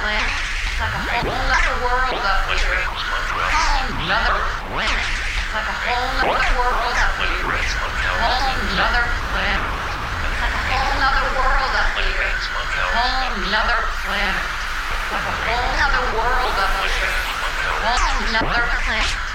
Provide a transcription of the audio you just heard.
planet. It's like a whole other world up here. Whole another planet. It's like a whole other world up here. Whole another planet. It's like a whole other world up here. Whole another planet. It's like a whole other world up here. Whole another planet.